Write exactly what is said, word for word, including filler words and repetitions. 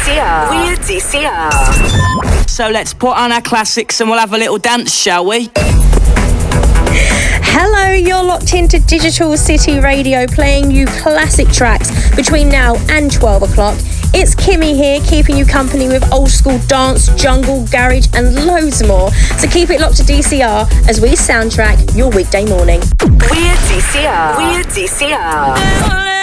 C R. We're D C R. So let's put on our classics and we'll have a little dance, shall we? Hello, you're locked into Digital City Radio, playing you classic tracks between now and twelve o'clock. It's Kimmy here, keeping you company with old school dance, jungle, garage and loads more. So keep it locked to D C R as we soundtrack your weekday morning. We're D C R. We're D C R.